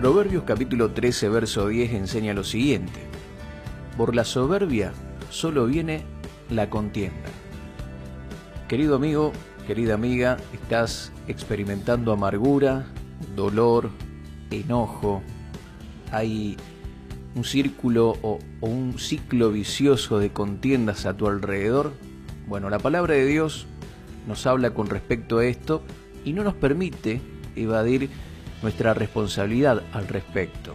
Proverbios capítulo 13, verso 10 enseña lo siguiente: por la soberbia solo viene la contienda. Querido amigo, querida amiga, estás experimentando amargura, dolor, enojo. Hay un círculo o un ciclo vicioso de contiendas a tu alrededor. Bueno, la palabra de Dios nos habla con respecto a esto y no nos permite evadir nuestra responsabilidad al respecto.